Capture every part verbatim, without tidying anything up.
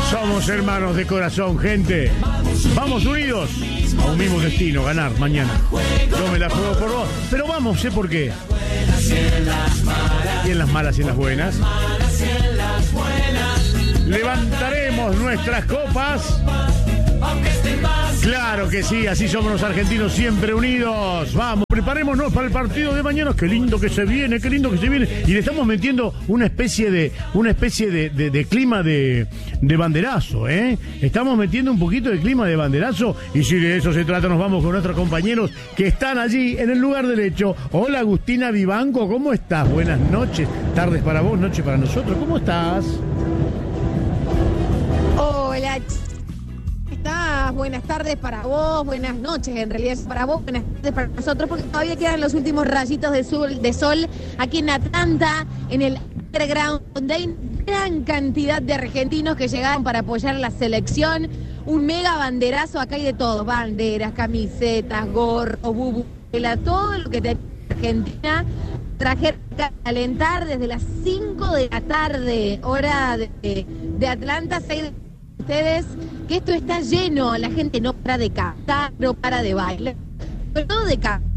Somos hermanos de corazón, gente. Vamos unidos a un mismo destino, ganar mañana. Yo me la juego por vos. Pero vamos, sé por qué. Y en las malas y en las buenas. Levantaremos nuestras copas. Claro que sí, así somos los argentinos, siempre unidos. Vamos, preparémonos para el partido de mañana. Qué lindo que se viene, qué lindo que se viene. Y le estamos metiendo una especie de una especie de, de, de clima de, de banderazo, ¿eh? Estamos metiendo un poquito de clima de banderazo. Y si de eso se trata, nos vamos con nuestros compañeros que están allí en el lugar del hecho. Hola, Agustina Vivanco, ¿cómo estás? Buenas noches, tardes para vos, noche para nosotros. ¿Cómo estás? Hola, estás? Buenas tardes para vos, buenas noches en realidad es para vos, buenas tardes para nosotros, porque todavía quedan los últimos rayitos de sol, de sol aquí en Atlanta, en el underground, donde hay gran cantidad de argentinos que llegaron para apoyar la selección. Un mega banderazo, acá hay de todo, banderas, camisetas, gorros, bubu, todo lo que tenía Argentina. Traje a calentar desde las cinco de la tarde, hora de, de Atlanta, seis de ustedes, que esto está lleno, la gente no para de cantar, no para de bailar, pero todo de cantar.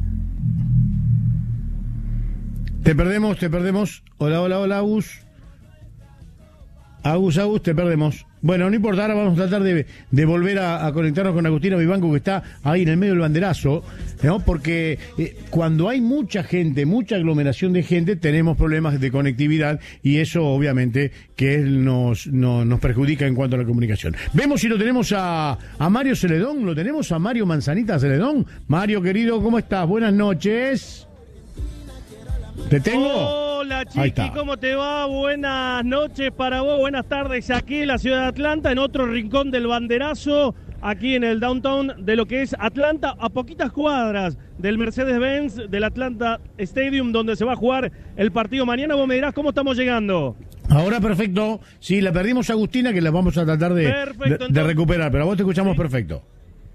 Te perdemos, te perdemos. Hola, hola, hola, Agus. Agus, Agus, te perdemos. Bueno, no importa, ahora vamos a tratar de, de volver a, a conectarnos con Agustina Vivanco, que está ahí en el medio del banderazo, ¿no? Porque eh, cuando hay mucha gente, mucha aglomeración de gente, tenemos problemas de conectividad y eso obviamente que nos, no, nos perjudica en cuanto a la comunicación. Vemos si lo tenemos a, a Mario Celedón, lo tenemos a Mario Manzanita Celedón. Mario, querido, ¿cómo estás? Buenas noches. ¿Te tengo? Hola, Chiqui, ¿cómo te va? Buenas noches para vos, buenas tardes aquí en la ciudad de Atlanta, en otro rincón del banderazo, aquí en el downtown de lo que es Atlanta, a poquitas cuadras del Mercedes-Benz, del Atlanta Stadium, donde se va a jugar el partido mañana. Vos me dirás cómo estamos llegando. Ahora perfecto, sí, la perdimos a Agustina, que la vamos a tratar de, de, de recuperar, pero a vos te escuchamos, ¿sí? Perfecto.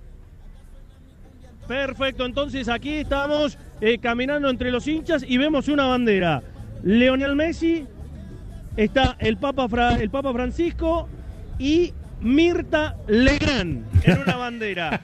Perfecto, entonces aquí estamos eh, caminando entre los hinchas y vemos una bandera. Lionel Messi, está el Papa, Fra, el Papa Francisco y Mirta Legrand en una bandera.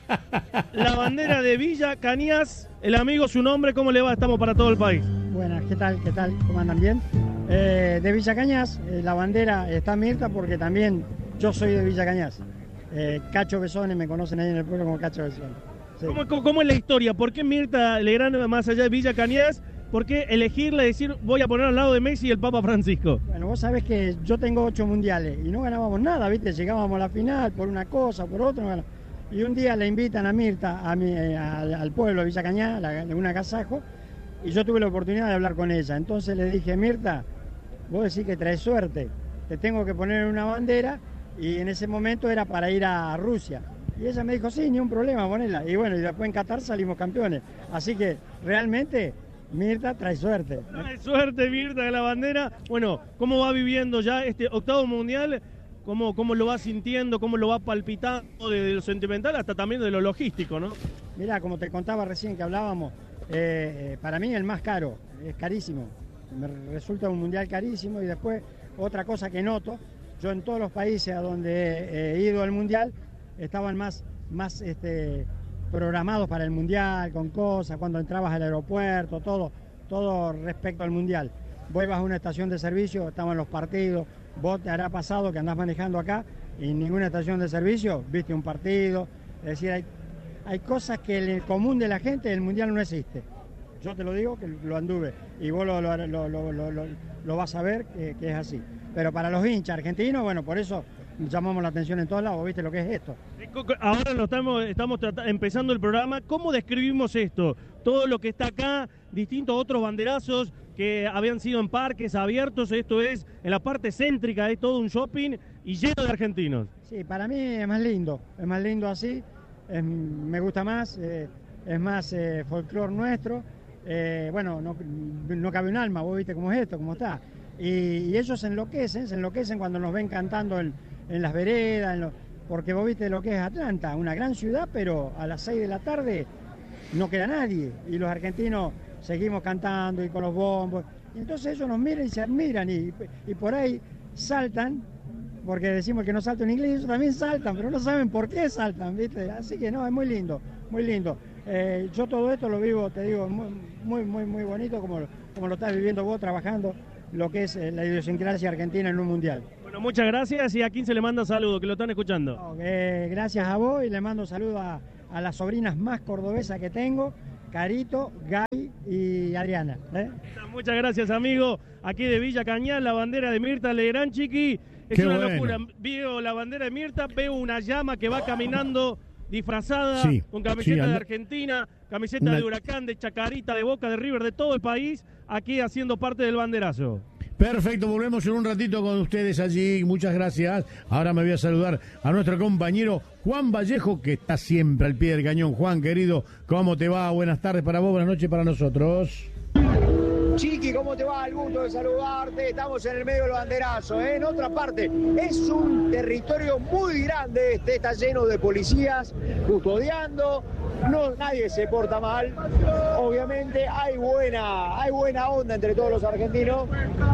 La bandera de Villa Cañas, el amigo, su nombre, ¿cómo le va? Estamos para todo el país. Buenas, ¿qué tal? ¿Qué tal? ¿Cómo andan bien? Eh, de Villa Cañas, eh, la bandera está Mirta porque también yo soy de Villa Cañas. Eh, Cacho Besone, me conocen ahí en el pueblo como Cacho Besone. Sí. ¿Cómo, cómo, ¿Cómo es la historia? ¿Por qué Mirta Legrand, más allá de Villa Cañas, por qué elegirla y decir voy a poner al lado de Messi y el Papa Francisco? Bueno, vos sabés que yo tengo ocho mundiales y no ganábamos nada, ¿viste? Llegábamos a la final por una cosa, por otra. Bueno, y un día le invitan a Mirta, a mi, eh, al, al pueblo de Villa Cañas, de un agasajo, y yo tuve la oportunidad de hablar con ella. Entonces le dije, Mirta, vos decís que traes suerte, te tengo que poner una bandera, y en ese momento era para ir a Rusia. Y ella me dijo, sí, ni un problema, ponela. Y bueno, y después en Qatar salimos campeones. Así que realmente Mirta trae suerte. Trae suerte, Mirta, de la bandera. Bueno, ¿cómo va viviendo ya este octavo mundial? ¿Cómo, cómo lo va sintiendo? ¿Cómo lo va palpitando desde lo sentimental hasta también de lo logístico, no? Mirá, como te contaba recién que hablábamos, eh, eh, para mí el más caro, es carísimo. Me resulta un mundial carísimo. Y después, otra cosa que noto, yo en todos los países a donde he ido al mundial, estaban más, más este, programados para el mundial, con cosas, cuando entrabas al aeropuerto, todo, todo respecto al mundial. Vos ibas a una estación de servicio, estaban los partidos, vos te hará pasado que andás manejando acá y en ninguna estación de servicio viste un partido. Es decir, hay, hay cosas que en el común de la gente el mundial no existe. Yo te lo digo que lo anduve y vos lo, lo, lo, lo, lo, lo, lo vas a ver que, que es así. Pero para los hinchas argentinos, bueno, por eso llamamos la atención en todos lados, ¿viste lo que es esto? Ahora lo estamos, estamos empezando el programa. ¿Cómo describimos esto? Todo lo que está acá, distintos otros banderazos que habían sido en parques abiertos, esto es en la parte céntrica, es todo un shopping y lleno de argentinos. Sí, para mí es más lindo, es más lindo así, es, me gusta más, eh, es más eh, folclore nuestro. Eh, bueno, no, no cabe un alma, vos viste cómo es esto, cómo está. Y, y ellos se enloquecen, se enloquecen cuando nos ven cantando en, en las veredas, en lo, porque vos viste lo que es Atlanta, una gran ciudad, pero a las seis de la tarde no queda nadie. Y los argentinos seguimos cantando y con los bombos. Y entonces ellos nos miran y se admiran y, y por ahí saltan porque decimos que no saltan en inglés, ellos también saltan, pero no saben por qué saltan, ¿viste? Así que no, es muy lindo, muy lindo. Eh, yo todo esto lo vivo, te digo, muy, muy, muy, muy bonito, como, como lo estás viviendo vos trabajando, lo que es eh, la idiosincrasia argentina en un mundial. Bueno, muchas gracias, y a quién se le manda saludos, que lo están escuchando. No, eh, gracias a vos, y le mando saludos a, a las sobrinas más cordobesas que tengo, Carito, Gaby y Adriana. ¿eh? Muchas gracias, amigo. Aquí de Villa Cañal, la bandera de Mirta Legrand, Chiqui. Es Qué una bueno. locura. Veo la bandera de Mirta, veo una llama que va caminando disfrazada, Sí, con camiseta sí, anda- de Argentina, camiseta Una- de Huracán, de Chacarita, de Boca, de River, de todo el país, aquí haciendo parte del banderazo. Perfecto, volvemos en un ratito con ustedes allí. Muchas gracias. Ahora me voy a saludar a nuestro compañero Juan Vallejo, que está siempre al pie del cañón. Juan, querido, ¿cómo te va? Buenas tardes para vos, buenas noches para nosotros. Chiqui, ¿cómo te va? El gusto de saludarte. Estamos en el medio del banderazo, ¿eh? En otra parte, es un territorio muy grande. Este está lleno de policías custodiando. No, nadie se porta mal. Obviamente hay buena, hay buena onda entre todos los argentinos.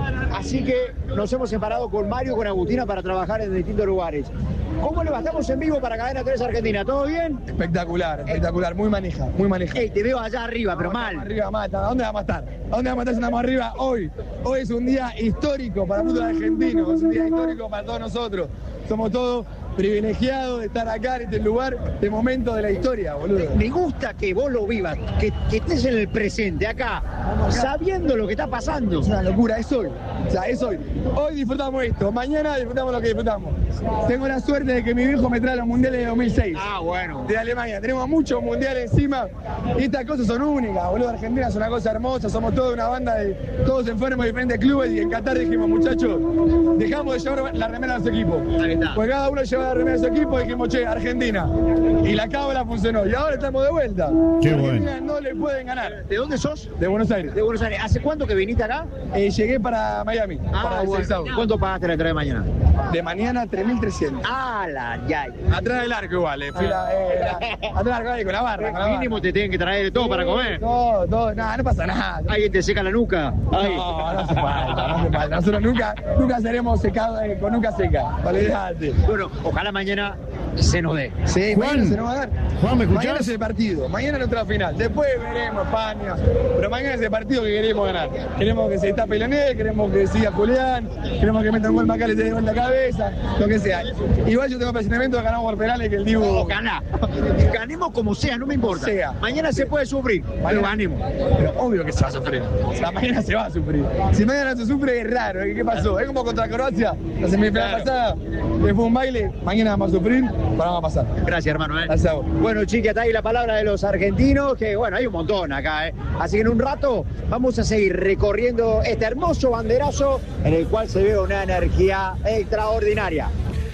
Así que nos hemos separado con Mario y con Agustina para trabajar en distintos lugares. ¿Cómo le va? Estamos en vivo para Cadena tres Argentina. ¿Todo bien? Espectacular, espectacular, muy manija, muy manija. Ey, te veo allá arriba, pero mal. Arriba, mata. ¿A dónde vamos a estar? ¿A dónde vamos a estar si andamos arriba hoy? Hoy es un día histórico para el fútbol argentino, es un día histórico para todos nosotros. Somos todos privilegiados de estar acá en este lugar, de momento de la historia, boludo. Me gusta que vos lo vivas, que, que estés en el presente, acá, sabiendo lo que está pasando. Es una locura, es hoy. O sea, es hoy. Hoy disfrutamos esto, mañana disfrutamos lo que disfrutamos. Tengo la suerte de que mi viejo me trae los mundiales de dos mil seis. Ah, bueno. De Alemania. Tenemos muchos mundiales encima y estas cosas son únicas, boludo. Argentina es una cosa hermosa, somos toda una banda de todos enfermos de diferentes clubes y en Qatar dijimos, muchachos, dejamos de llevar la remera de su equipo. Ahí está. Pues cada uno lleva la remera de su equipo y dijimos, che, Argentina. Y la cábala funcionó. Y ahora estamos de vuelta. Qué Argentina bueno. no le pueden ganar. ¿De dónde sos? De Buenos Aires. De Buenos Aires. ¿Hace cuánto que viniste acá? Eh, llegué para Miami. para el bueno. Seisao. ¿Cuánto pagaste la entrada de mañana? De mañana tres mil trescientos. Ah, la ya. Atrás del arco igual, eh. Fila, eh, la- atrás del arco ahí con la barra. Con la barra. Mínimo te tienen que traer de todo para comer. Todo, todo, nada, no pasa nada. Alguien te seca la nuca. Ay. No, no hace falta, no hace falta. Nosotros nunca, nunca seremos secados eh, con nuca seca. Olvídate. Bueno, ojalá mañana se nos dé. Sí, Juan, mañana se nos va a dar. Juan, ¿me escuchás? Mañana es el partido, mañana es nuestra final. Después veremos España. Pero mañana es el partido que queremos ganar. Queremos que se tape Leonel, queremos que siga Julián, queremos que meta un gol Macales de vuelta la cabeza, lo que sea. Igual yo tengo presionamiento de ganar por penales que el Dibu. Ojalá. Ganemos como sea, no me importa. Sea. Mañana se puede sufrir, pero Mañana- ganemos. Pero obvio que se va a sufrir. O sea, mañana se va a sufrir. Si mañana se sufre es raro. ¿Qué pasó? Es como contra Croacia, la semifinal pasada, que fue un baile. Mañana vamos a sufrir, pero vamos a pasar. Gracias, hermano. ¿eh? Gracias a vos. Bueno, chica, está ahí la palabra de los argentinos, que bueno, hay un montón acá, ¿eh? Así que en un rato vamos a seguir recorriendo este hermoso banderazo en el cual se ve una energía extraordinaria.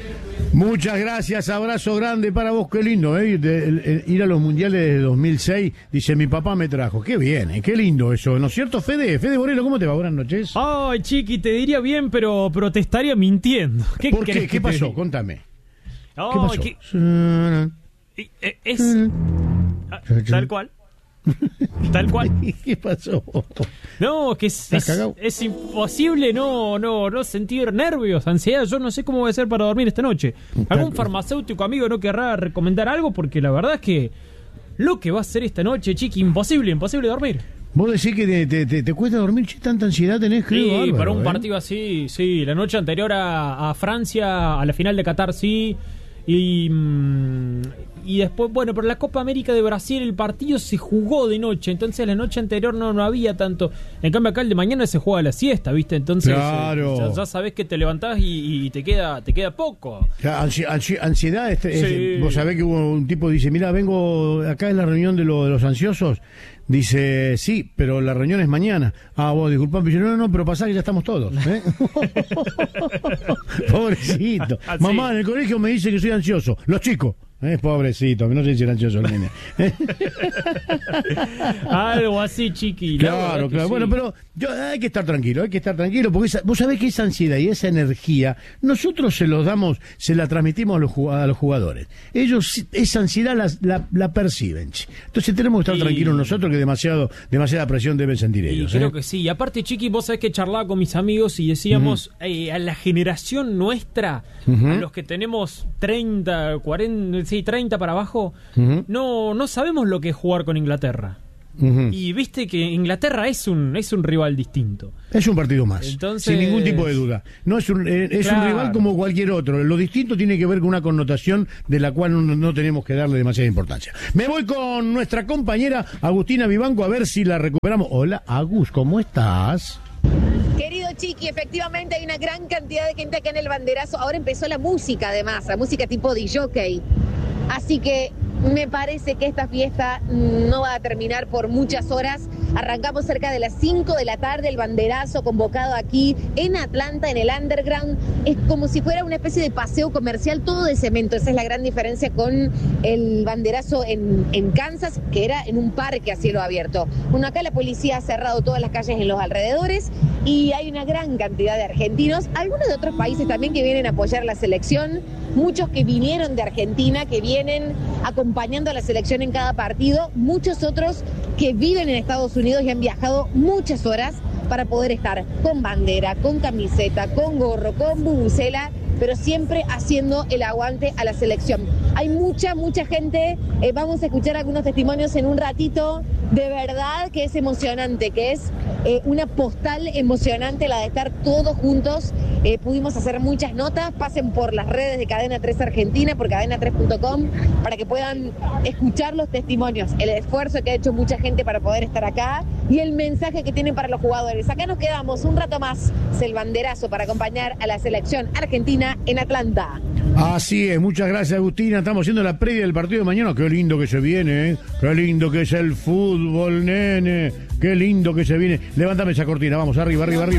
Muchas gracias, abrazo grande para vos, qué lindo, ¿eh? De- el- el- ir a los mundiales de dos mil seis, dice mi papá me trajo, qué bien, ¿eh? Qué lindo eso, ¿no es cierto, Fede? Fede Borelo, ¿cómo te va? Buenas noches. Ay, Chiqui, te diría bien, pero protestaría mintiendo. ¿Qué ¿Por qué? querés ¿Qué que te pasó? diga? Contame. Ay, ¿Qué pasó? que- eh, eh, es... ah, tal cual. Tal cual. ¿Qué pasó? No, que es, ¿Estás es, cagado? es imposible no, no, no sentir nervios, ansiedad. Yo no sé cómo voy a hacer para dormir esta noche. ¿Algún farmacéutico amigo no querrá recomendar algo? Porque la verdad es que lo que va a hacer esta noche, Chiqui, imposible, imposible dormir. Vos decís que te, te, te, te cuesta dormir, che, tanta ansiedad tenés, creo, Sí, bárbaro, para un ¿eh? partido así, sí. La noche anterior a, a Francia, a la final de Qatar, sí. Y, mm, y después, bueno, pero la Copa América de Brasil, el partido se jugó de noche. Entonces la noche anterior no, no había tanto. En cambio acá el de mañana se juega a la siesta, ¿viste? Entonces Claro. eh, ya, ya sabés que te levantás y, y te queda te queda poco. Ya, ansi- ansi- ansiedad, es, es- Sí. vos sabés que hubo un tipo que dice, mira, vengo, acá es la reunión de, lo- de los ansiosos, dice, sí, pero la reunión es mañana. Ah, vos, disculpame, yo, no, no, no, pero pasá que ya estamos todos. ¿eh? Pobrecito. Así. Mamá, en el colegio me dice que soy ansioso, los chicos. Eh, pobrecito, no sé si era ansioso el nene. Algo así, chiqui. Claro, claro. Sí. Bueno, pero yo, hay que estar tranquilo, hay que estar tranquilo, porque esa, vos sabés que esa ansiedad y esa energía, nosotros se los damos, se la transmitimos a los, a los jugadores. Ellos esa ansiedad la, la, la perciben. Entonces tenemos que estar y... tranquilos nosotros, que demasiado, demasiada presión deben sentir ellos. Y creo ¿eh? que sí. Y aparte, chiqui, vos sabés que charlaba con mis amigos y decíamos, uh-huh. eh, a la generación nuestra, uh-huh. a los que tenemos treinta, cuarenta, sí, treinta para abajo, uh-huh. no, no sabemos lo que es jugar con Inglaterra. Uh-huh. Y viste que Inglaterra es un es un rival distinto. Es un partido más, Entonces... sin ningún tipo de duda. No es un eh, es claro. un rival como cualquier otro. Lo distinto tiene que ver con una connotación de la cual no, no tenemos que darle demasiada importancia. Me voy con nuestra compañera Agustina Vivanco a ver si la recuperamos. Hola, Agus, ¿cómo estás? Querido Chiqui, efectivamente hay una gran cantidad de gente acá en el banderazo. Ahora empezó la música, además, la música tipo D J. Así que me parece que esta fiesta no va a terminar por muchas horas. Arrancamos cerca de las cinco de la tarde, el banderazo convocado aquí en Atlanta, en el Underground. Es como si fuera una especie de paseo comercial, todo de cemento. Esa es la gran diferencia con el banderazo en, en Kansas, que era en un parque a cielo abierto. Bueno, acá la policía ha cerrado todas las calles en los alrededores y hay una gran cantidad de argentinos, algunos de otros países también que vienen a apoyar la selección, muchos que vinieron de Argentina, que vienen acompañando a la selección en cada partido, muchos otros que viven en Estados Unidos y han viajado muchas horas para poder estar con bandera, con camiseta, con gorro, con bubucela, pero siempre haciendo el aguante a la selección. Hay mucha, mucha gente, eh, vamos a escuchar algunos testimonios en un ratito, de verdad que es emocionante, que es eh, una postal emocionante la de estar todos juntos. Eh, pudimos hacer muchas notas, pasen por las redes de Cadena tres Argentina, por cadena tres punto com, para que puedan escuchar los testimonios, el esfuerzo que ha hecho mucha gente para poder estar acá y el mensaje que tienen para los jugadores. Acá nos quedamos un rato más, es el banderazo para acompañar a la selección argentina en Atlanta. Así es, muchas gracias Agustina, estamos haciendo la previa del partido de mañana. Qué lindo que se viene, ¿eh? Qué lindo que es el fútbol, nene, qué lindo que se viene. Levántame esa cortina, vamos, arriba, arriba, arriba.